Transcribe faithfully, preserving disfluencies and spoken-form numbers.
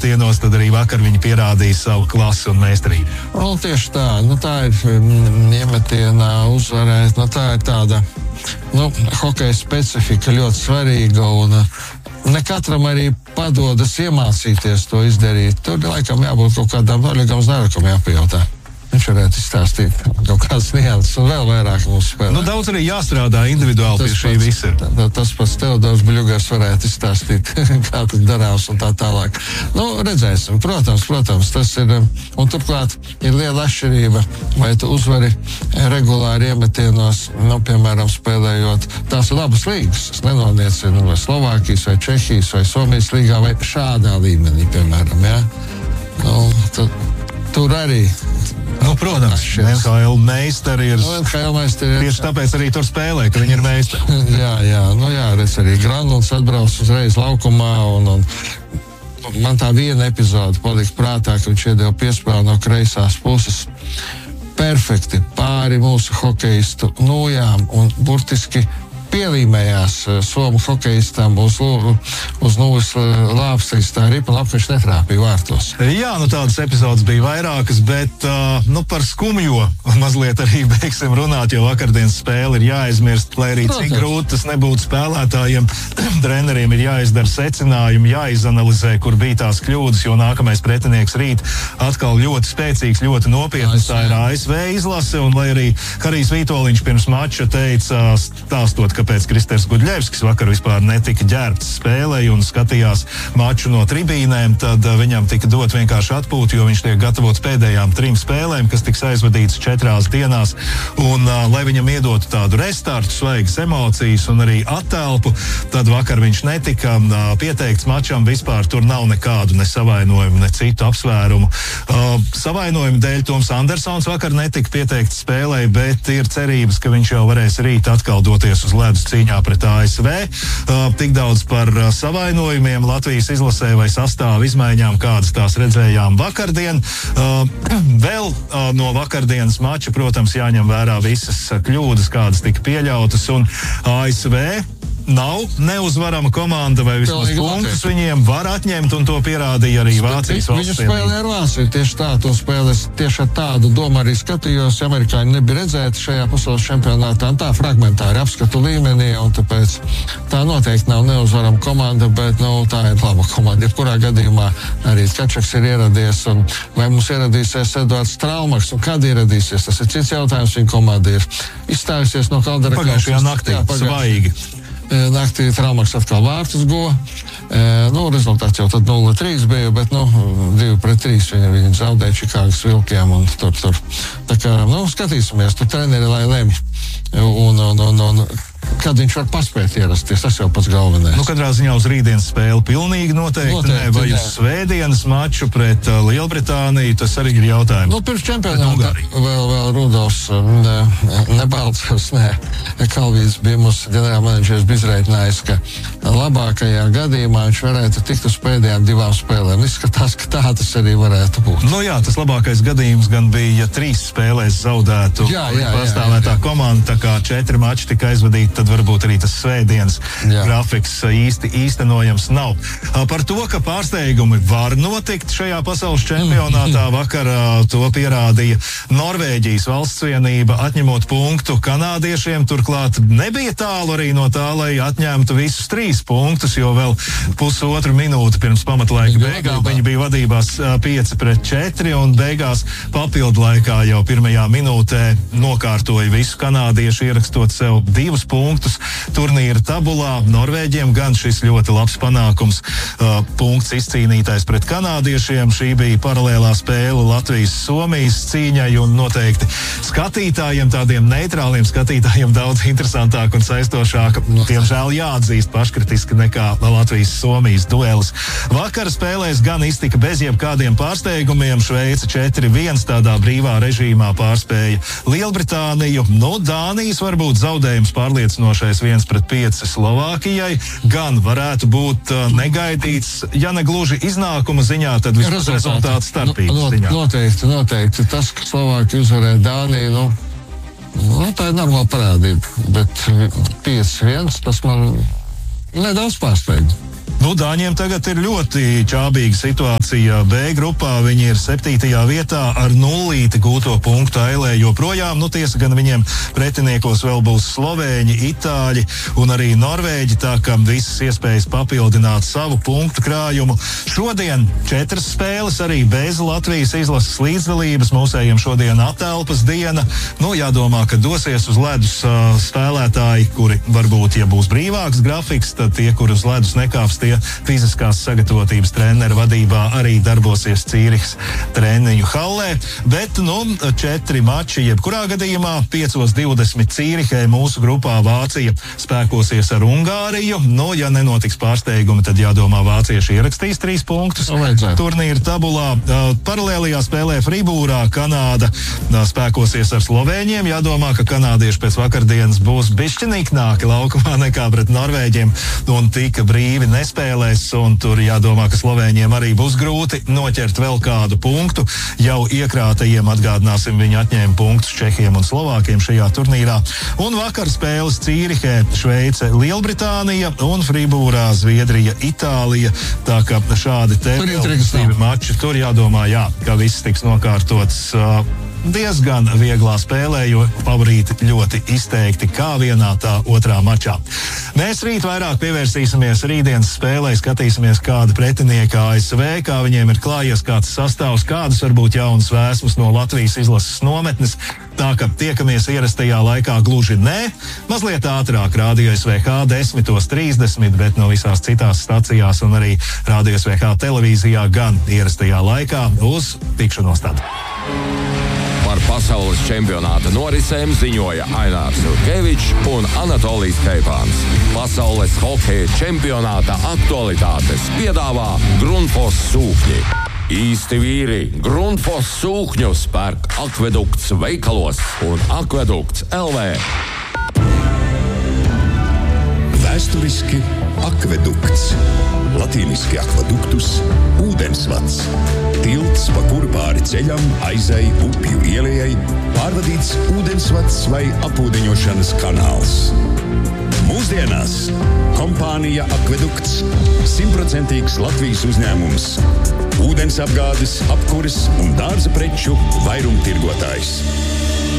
iemetienos, tad arī vakar viņi pierādīja savu klasi un meistarību. Nu, tieši tā, nu, tā ir mm, iemetienā uzvarēt, nu, tā ir tāda, nu, hokeja specifika ļoti svarīga un ne katram arī padodas iemācīties to izdarīt. Tur laikam jābūt kaut kādām Oļegam Znarakam jāpajautā. Viņš varētu izstāstīt kaut kādas nianses un vēl vairāk mums spēlē. Nu, daudz arī jāstrādā individuāli pie šī visa. Tas pats Teodors Bļugars varētu izstāstīt, kā tas darās un tā tālāk. Nu, redzēsim. Protams, protams, tas ir, un turklāt ir liela atšķirība, vai tu uzvari regulāri iemetienos, nu, piemēram, spēlējot tās labas līgas. Es nenoniecinu vai Slovākijas, vai Čehijas, vai Somijas līgā, vai šādā līmenī, piemēram, jā. Nu, tad, tur arī Nu, protams, N H L meistari ir. Nu, N H L meistari ir. Tieši tāpēc arī tur spēlē, ka viņi ir meistari. jā, jā, nu jā, redz arī Granuls atbrauc uzreiz laukumā un, un man tā viena epizode palika prātā, ka viņš iedeva piespēli no kreisās puses. Perfekti pāri mūsu hokeistu nojām un burtiski pielīmējās somu hokeistam uz, uz nūjas lāpstīs, tā ripa labi, viņš netrāpīja vārtos. Jā, nu tādas epizodes bija vairākas, bet uh, nu par skumjo mazliet arī beigsim runāt, jo vakardienas spēle ir jāaizmirst, lai arī cik grūti tas nebūtu spēlētājiem, treneriem ir jāizdara secinājumi, jāizanalizē, kur bija tās kļūdas, jo nākamais pretinieks rīt atkal ļoti spēcīgs, ļoti nopietns, tā ir A S V izlase, un lai arī Harijs Vītoliņš pirms mača teica, stāstot, kāpēc Kristers Gudļevskis vakar vispār netika ģērbts spēlē un skatījās maču no tribīnēm, tad viņam tika dot vienkārši atpūtu, jo viņš tiek gatavots pēdējām trim spēlēm, kas tiks aizvadītas četrās dienās, un uh, lai viņam iedotu tādu restartu, svaigas emocijas un arī attelpu, tad vakar viņš netika uh, pieteikts mačam, vispār tur nav nekādu ne savainojumu, ne citu apsvērumu. Uh, savainojumu dēļ Toms Andersons vakar netika pieteikts spēlē, bet ir cerības, ka viņš jau varēs rīt atkal doties uz ledus cīņā pret A S V. Uh, tik daudz par uh, savainojumiem Latvijas izlasē vai sastāvu izmaiņām, kādas tās redzējām vakardien. Uh, vēl uh, no vakardienas mača, protams, jāņem vērā visas uh, kļūdas, kādas tika pieļautas, un A S V nav neuzvarama komanda, vai vismaz punktus viņiem var atņemt, un to pierādīja arī Vācijas valsts. Viņu spēlē ar Vāciju, tieši tā, to spēlēs tieši ar tādu domu arī skatījos, amerikāņi nebija redzēti šajā pasaules čempionātā, un tā fragmentāri apskatu līmenī, un tāpēc tā noteikti nav neuzvarama komanda, bet, nu, tā ir laba komanda. Jebkurā gadījumā arī Kačaks ir ieradies, un vai mums ieradīsies Edvards Traumaks, un kad ieradīsies, tas ir cits jautājums, viņa komanda ir izstājusies no Kaldera. Pagājušajā naktī, svaigi. Naktī Traumaks atkal vārtus go. E, nu, rezultāts jau tad nulle trīs bija, bet, nu, divi pret trīs viņi, viņi zaudēja Čikāgas Vilkiem un tur, tur. Tā kā, nu, skatīsimies, tur treneri lai lemj. Un, un, un, un, kad viņš var paspēt ierasties, tas jau pats galvenais. Nu, katrā ziņā uz rītdienas spēli pilnīgi noteikti, noteikti ne, vai uz svētdienas maču pret uh, Lielbritāniju, tas arī ir jautājums. Nu, pirms čempionāta vēl, vēl Rudolfs, ne, nebalcos, ne, Kalvīds bija mūsu ģenerālmenedžers, bija izreitinājis, ka labākajā gadījumā viņš varētu tikt uz pēdējām divām spēlēm. Izskatās, ka tā tas arī varētu būt. Nu jā, tas labākais gadījums gan bija, ja trīs spēlēs zaudētu jā, jā, pastāvētā komanda, tā kā četri mači tika aizvadīti, tad varbūt arī tas svētdienas jā. Grafiks īsti īstenojams nav. Par to, ka pārsteigumi var notikt šajā pasaules čempionātā, vakar to pierādīja Norvēģijas valsts vienība, atņemot punktu kanādiešiem, turklāt nebija tālu arī no tā, lai atņemtu visus trīs punktus, jo vēl pusotru minūti pirms pamatlaika beigām viņi bija vadībās pieci pret četri, un beigās papildu laikā jau pirmajā minūtē nokārtoja visu kanādiešu, ierakstot sev divus punktus turnīra tabulā. Norvēģiem gan šis ļoti labs panākums, uh, punkts izcīnītais pret kanādiešiem. Šī bija paralēlā spēle Latvijas-Somijas cīņai, un noteikti skatītājiem, tādiem neitrāliem skatītājiem daudz interesantāk un saistošāk, tiemžēl jāatzīst paškritiski nekā Latvijas-Somijas duelis. Vakar spēlēs gan iztika bez jebkādiem pārsteigumiem. Šveice četri viens tādā brīvā režīmā pārspēja Lielbritāniju. Nu, Dānijas varbūt zaudējums pārliecinošais viens pret pieci Slovākijai. Gan varētu būt uh, negaidīts, ja ne gluži iznākuma ziņā, tad vismaz rezultātu starpības no, ziņā. Noteikti, noteikti. Tas, ka Slovāki uzvarēja Dāniju, nu, nu, tā ir normāla parādība. Bet pieci viens, tas man nedaudz pārsteidz. Nu, Dāņiem tagad ir ļoti čābīga situācija. B grupā viņi ir septītajā vietā ar nullīti gūto punktu ailē joprojām. Nu, tiesa gan viņiem pretiniekos vēl būs Slovēņi, Itāļi un arī Norvēģi, tā ka visas iespējas papildināt savu punktu krājumu. Šodien četras spēles arī bez Latvijas izlases līdzdalības. Mūsējiem šodien atelpas diena. Nu, jādomā, ka dosies uz ledus uh, spēlētāji, kuri varbūt, ja būs brīvāks grafiks, tad tie, kuri uz ledus nekāps, tie fiziskās sagatavotības treneru vadībā arī darbosies Cīrihas treniņu hallē. Bet, nu, četri mači jebkurā gadījumā, piecos divdesmit Cīrihē mūsu grupā Vācija spēkosies ar Ungāriju. Nu, ja nenotiks pārsteigumi, tad jādomā vācieši ierakstīs trīs punktus turnīra tabulā. Uh, paralēlajā spēlē Fribūrā Kanāda uh, spēkosies ar Slovēņiem. Jādomā, ka kanādieši pēc vakardienas būs bišķi niknāki laukumā nekā pret Norvēģiem un tika brīvi nespēlēs, un tur jādomā, ka Slovēņiem arī būs grūti noķert vēl kādu punktu. Jau iekrātajiem atgādināsim, viņi atņēma punktus Čehiem un Slovākiem šajā turnīrā. Un vakar spēles Cīrihē Šveice, Lielbritānija un Fribūrā Zviedrija, Itālija. Tā ka šādi te divi mači. Tur jādomā, jā, ka viss tiks nokārtots uh, diezgan vieglā spēlē, jo favorīti ļoti izteikti kā vienā, tā otrā mačā. Mēs rīt vairāk pievērsīsimies rītdienas spēlē, skatīsimies kāda pretinieka A S V, kā viņiem ir klājies, kāds sastāvs, kādas varbūt jaunas vēsmas no Latvijas izlases nometnes. Tā ka tiekamies ierastajā laikā gluži nē, mazliet ātrāk Radio S V H desmitos trīsdesmit, bet no visās citās stacijās un arī Radio S V H televīzijā gan ierastajā laikā. Uz tikšanos tad! Par pasaules čempionāta norisēm ziņoja Ainārs Jurkevičs un Anatolijs Keipāns. Pasaules hokeja čempionāta aktualitātes piedāvā Grundfos sūkņi. Īsti vīri Grundfos sūkņus pērk Akvedukts veikalos un Akvedukts L V. Vēsturiski Akvedukts. Latīniski akvaduktus, ūdensvads. Tilts, pa kuru pāri ceļam, aizai, upju ielejai, pārvadīts ūdensvads vai apūdeņošanas kanāls. Mūsdienās kompānija Akvedukts, simtprocentīgs Latvijas uzņēmums, ūdens apgādes, apkures un dārza preču vairumtirgotājs.